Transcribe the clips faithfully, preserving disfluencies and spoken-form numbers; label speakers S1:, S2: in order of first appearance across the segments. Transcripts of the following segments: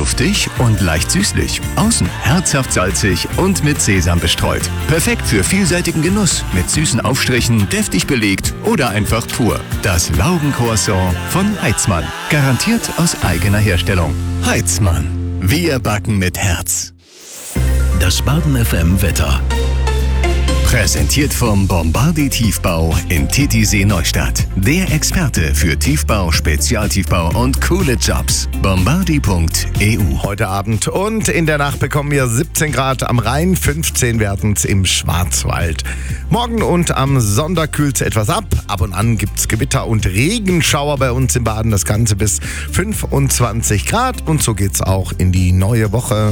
S1: Luftig und leicht süßlich. Außen herzhaft salzig und mit Sesam bestreut. Perfekt für vielseitigen Genuss. Mit süßen Aufstrichen, deftig belegt oder einfach pur. Das Laugencroissant von Heitzmann. Garantiert aus eigener Herstellung. Heitzmann. Wir backen mit Herz.
S2: Das Baden F M Wetter.
S1: Präsentiert vom Bombardi Tiefbau in Titisee Neustadt. Der Experte für Tiefbau, Spezialtiefbau und coole Jobs. Bombardi Punkt E U.
S3: Heute Abend und in der Nacht bekommen wir siebzehn Grad am Rhein, fünfzehn werden's im Schwarzwald. Morgen und am Sonntag kühlt's etwas ab. Ab und an gibt's Gewitter und Regenschauer bei uns im Baden. Das Ganze bis fünfundzwanzig Grad. Und so geht's auch in die neue Woche.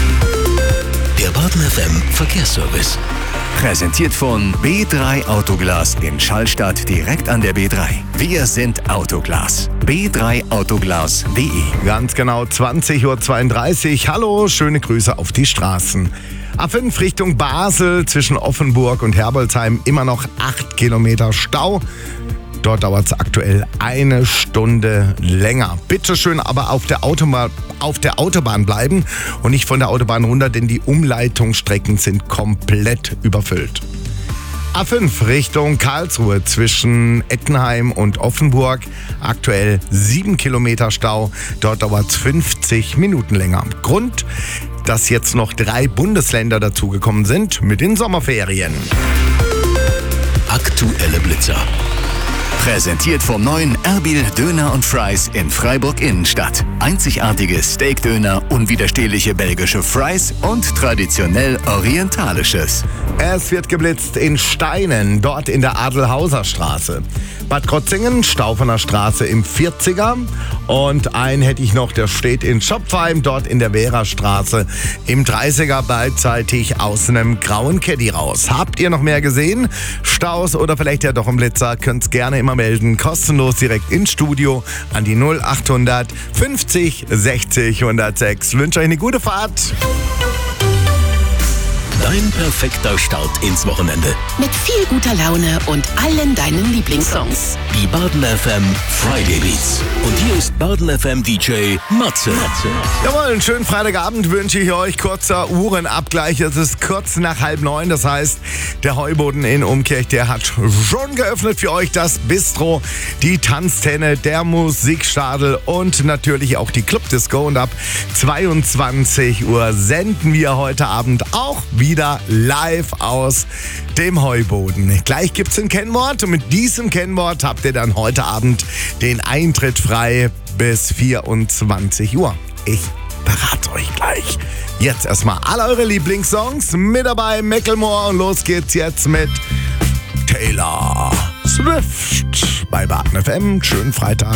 S2: Der Baden F M Verkehrsservice.
S1: Präsentiert von B drei Autoglas in Schallstadt direkt an der B drei. Wir sind Autoglas. B drei Autoglas Punkt de.
S3: Ganz genau zwanzig Uhr zweiunddreißig. Hallo, schöne Grüße auf die Straßen. A fünf Richtung Basel zwischen Offenburg und Herbolzheim immer noch acht Kilometer Stau. Dort dauert es aktuell eine Stunde länger. Bitte schön aber auf der Autobahn, auf der Autobahn bleiben und nicht von der Autobahn runter, denn die Umleitungsstrecken sind komplett überfüllt. A fünf Richtung Karlsruhe zwischen Ettenheim und Offenburg. Aktuell sieben Kilometer Stau. Dort dauert es fünfzig Minuten länger. Grund, dass jetzt noch drei Bundesländer dazugekommen sind mit den Sommerferien.
S2: Aktuelle Blitzer.
S1: Präsentiert vom neuen Erbil Döner und Fries in Freiburg Innenstadt. Einzigartige Steakdöner, unwiderstehliche belgische Fries und traditionell orientalisches.
S3: Es wird geblitzt in Steinen, dort in der Adelhauser Straße. Bad Krotzingen, Staufener Straße im vierziger. Und einen hätte ich noch, der steht in Schopfheim, dort in der Vera-Straße im dreißiger, beidseitig aus einem grauen Caddy raus. Habt ihr noch mehr gesehen? Staus oder vielleicht ja doch ein Blitzer? Könnt's gerne immer melden. Kostenlos direkt ins Studio an die null achthundert fünfzig sechzig hundertsechs. Wünsche euch eine gute Fahrt.
S2: Dein perfekter Start ins Wochenende.
S4: Mit viel guter Laune und allen deinen Lieblingssongs.
S2: Die Baden F M Friday Beats. Und hier ist Baden F M D J Matze. Matze.
S3: Jawohl, einen schönen Freitagabend wünsche ich euch. Kurzer Uhrenabgleich. Es ist kurz nach halb neun. Das heißt, der Heuboden in Umkirch, der hat schon geöffnet für euch. Das Bistro, die Tanztenne, der Musikstadel und natürlich auch die Clubdisco. Und ab zweiundzwanzig Uhr senden wir heute Abend auch wieder live aus dem Heuboden. Gleich gibt's ein Kennwort und mit diesem Kennwort habt ihr dann heute Abend den Eintritt frei bis vierundzwanzig Uhr. Ich verrate euch gleich. Jetzt erstmal alle eure Lieblingssongs. Mit dabei Macklemore und los geht's jetzt mit Taylor Swift bei Baden F M. Schönen Freitag.